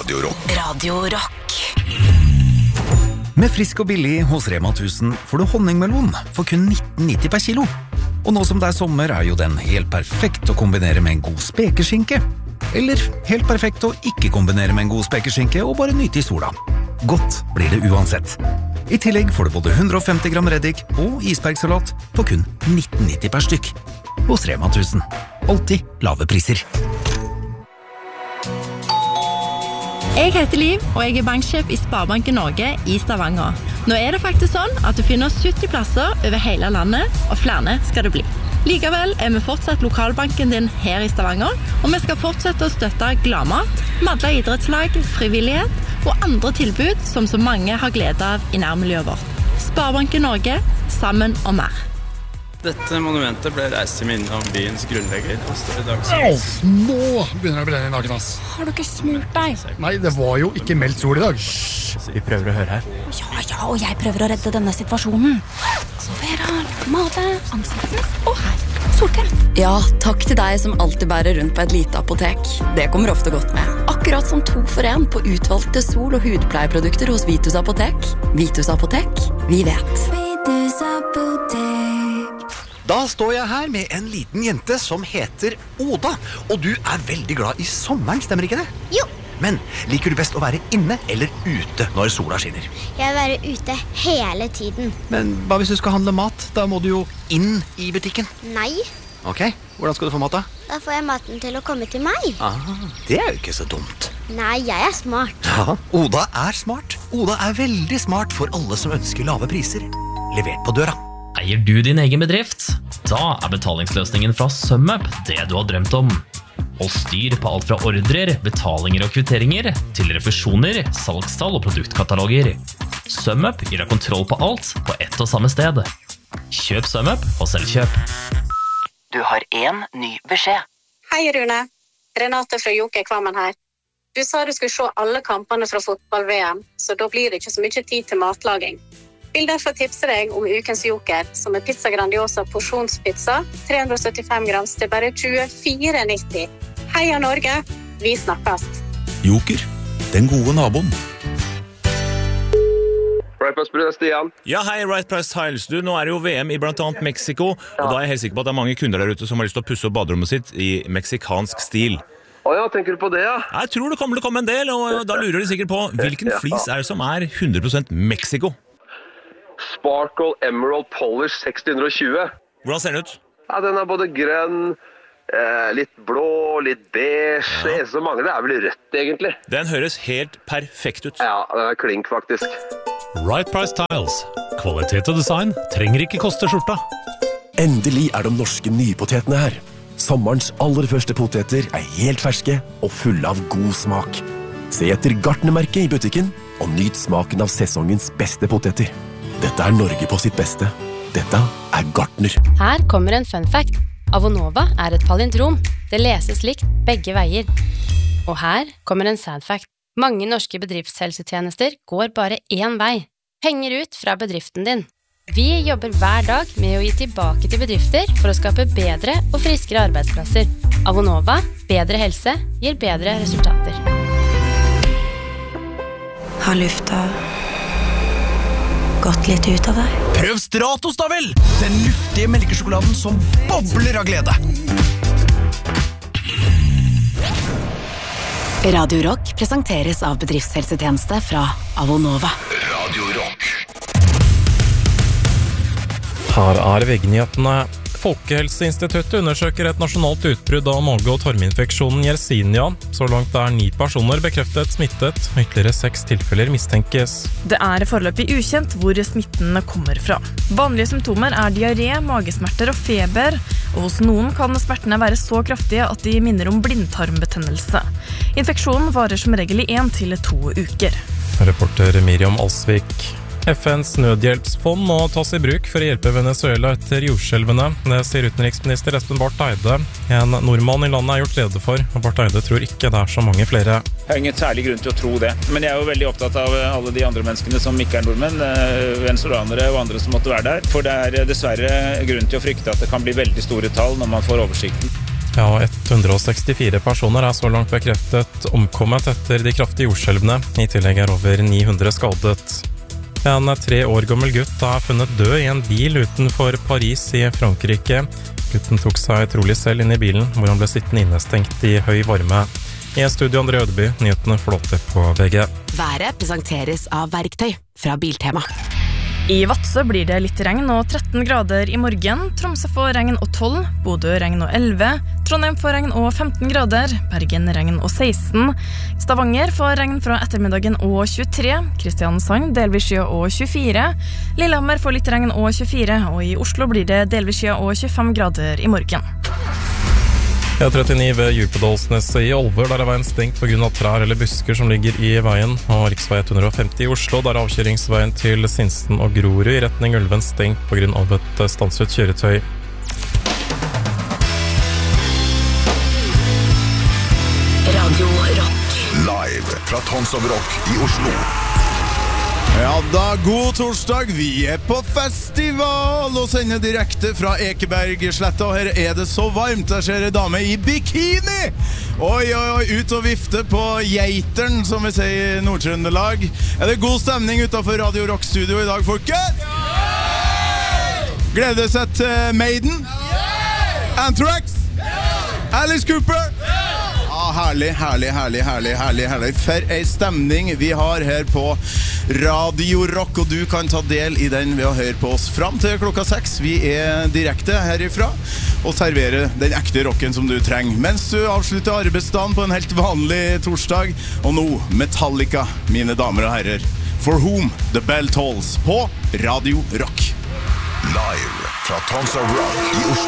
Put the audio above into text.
Radio Rock. Radio Rock. Med frisk og billig hos Rema 1000 får du honningmelon for kun 19,90 per kilo. Og nå som det sommer jo den helt perfekt å kombinere med en god spekeskinke. Eller helt perfekt å ikke kombinere med en god spekeskinke og bare nyte i sola. Godt blir det uansett. I tillegg får du både 150 gram reddik og isbergsalat på kun 19,90 per stykk. Hos Rema 1000. Alltid lave priser. Jeg heter Liv, og jeg banksjef i Sparebanken Norge i Stavanger. Nå det faktisk sånn at du finner 70 plasser over hele landet, og flere skal det bli. Likevel vi fortsatt lokalbanken din her i Stavanger, og vi skal fortsette å støtte gladmat, madla idrettslag, frivillighet og andre tilbud som så mange har glede av i nærmiljøet vårt. Sparebanken Norge, sammen og mer. Dette monumentet ble reist i minne om byens grunnlegger. Nå begynner det å brenne i naken, ass. Har du ikke smurt deg? Nei, det var jo ikke meldt sol i dag. Vi prøver å høre her. Ja, og jeg prøver å redde denne situasjonen. Vera, male, ansiktsnes og her. Solkrem. Ja, takk til deg som alltid bærer rundt på et lite apotek. Det kommer ofte godt med. Akkurat som 2 for 1 på utvalgte sol- og hudpleieprodukter hos Vitus Apotek. Vitus Apotek, vi vet. Vitus Apotek. Da står jeg her med en liten jente som heter Oda. Og du veldig glad i sommeren, stemmer ikke det? Jo. Men liker du best å være inne eller ute når sola skinner? Jeg vil være ute hele tiden. Men hva hvis du skal handle mat? Da må du jo inn i butikken. Nei. Ok, hvordan skal du få mat da? Da får jeg maten til å komme til meg. Det jo ikke så dumt. Nei, jeg smart. Ja, Oda smart. Oda veldig smart for alle som ønsker lave priser. Levert på døra. Eier du din egen bedrift? Da betalingsløsningen fra SumUp det du har drømt om. Hold styr på alt fra ordrer, betalinger og kvitteringer, til refusjoner, salgstall og produktkataloger. SumUp gir deg kontroll på alt på ett og samme sted. Kjøp SumUp og selvkjøp. Du har en ny beskjed. Hei Rune, Renate fra Joker Kvammen her. Du sa du skulle se alle kampene fra fotball-VM, så da blir det ikke så mye tid til matlaging. Vil derfor tipse deg om ukens Joker, som Pizza Grandiosa porsjonspizza, 375 grams til bare 24,90. Heia Norge, vi snakkes. Joker, den gode naboen. Right Price Tiles, Stian. Ja, hei, Right Price Tiles. Du, nå det jo VM i blant annet Mexico, og da jeg helt sikker på at det mange kunder der ute som har lyst til å pusse opp baderommet sitt i meksikansk stil. Ja, tenker du på det, ja? Jeg tror det kommer til å komme en del, og da lurer de sikkert på hvilken flis det som 100% Mexico? Sparkle Emerald Polish 620. Hvordan ser den ut? Ja, den både grønn, litt blå, litt beige. Det eneste som mangler vel rødt, egentlig. Den høres helt perfekt ut. Ja, den klink, faktisk. Right Price Tiles. Kvalitet og design trenger ikke koste skjorta. Endelig de norske nypotetene her. Sommerens aller første poteter helt ferske og fulle av god smak. Se etter Gartnermerket i butikken, og nyt smaken av sesongens beste poteter. Dette Norge på sitt beste. Dette Gartner. Her kommer en fun fact. Avonova et palindrom. Det leses likt begge veier. Og her kommer en sad fact. Mange norske bedriftshelsetjenester går bare én vei. Penger ut fra bedriften din. Vi jobber hver dag med å gi tilbake til bedrifter for å skape bedre og friskere arbeidsplasser. Avonova, bedre helse, gir bedre resultater. Har lufta gått litt ut av deg? Prøv Stratos da vel! Den luftige melkesjokoladen som bobler av glede. Radio Rock presenteres av bedriftshelsetjeneste fra Avonova. Radio Rock. Her VG-nyhetene. Folkehelseinstituttet undersøker et nasjonalt utbrudd av mage- og tarminfeksjonen Yersinia. Så langt 9 personer bekreftet smittet, og ytterligere 6 tilfeller mistenkes. Det foreløpig ukjent hvor smitten kommer fra. Vanlige symptomer diaré, magesmerter og feber, og hos noen kan smertene være så kraftige at de minner om blindtarmbetennelse. Infeksjonen varer som regel i 1 til 2 uker. Reporter Miriam Alsvik. FNs nødhjelpsfond må tas i bruk for å hjelpe Venezuela etter jordskjelvene. Det sier utenriksminister Espen Barth Eide. En nordmann i landet gjort rede for, og Barth Eide tror ikke det så mange flere. Jeg har ingen særlig grunn til å tro det, men jeg jo veldig opptatt av alle de andre menneskene som ikke nordmenn, venezuelanere og andre som måtte være der, for det dessverre grunn til å frykte at det kan bli veldig store tall når man får oversikten. Ja, 164 personer så langt bekreftet omkommet etter de kraftige jordskjelvene. I tillegg over 900 skadet. En 3 år gammel gutt funnet død i en bil utenfor Paris i Frankrike. Gutten tok seg trolig selv inn i bilen, hvor han ble sittende innestengt i høy varme. I studio André Ødeby, nyhetene flåter på VG. Været presenteres av Verktøy fra Biltema. I Vadsø blir det litt regn og 13 grader i morgen. Tromsø får regn og 12, Bodø regn og 11, Trondheim får regn og 15 grader, Bergen regn og 16, Stavanger får regn fra ettermiddagen og 23, Kristiansand delvis skya og 24, Lillehammer får litt regn og 24, og i Oslo blir det delvis skya og 25 grader i morgen. E39 ved Djupedalsneset i Olver, der veien stengt på grunn av trær eller busker som ligger i veien. Og riksvei 150 i Oslo, der avkjøringsveien til Sinsen og Grorud i retning Ulven stengt på grunn av et stanset kjøretøy. Radio Rock. Live fra Tons of Rock i Oslo. Ja da, god torsdag, vi på festival og sender direkte fra Ekebergsletta. Og her det så varmt, der ser en dame i bikini. Oi, ut og vifte på geiteren, som vi sier i Nord-Trøndelag. Det god stemning utenfor Radio Rock Studio i dag, folket? Gleder seg til Maiden? Anthrax? Alice Cooper? Herlig. For en stemning vi har her på Radio Rock, og du kan ta del i den ved å høre på oss fram til klokka 6. Vi direkte herifra og serverer den ekte rocken som du trenger. Mens du avslutter arbeidsdagen på en helt vanlig torsdag. Og nå, Metallica, mine damer og herrer. For Whom the Bell Tolls på Radio Rock. Live fra Tons of Rock i Oslo.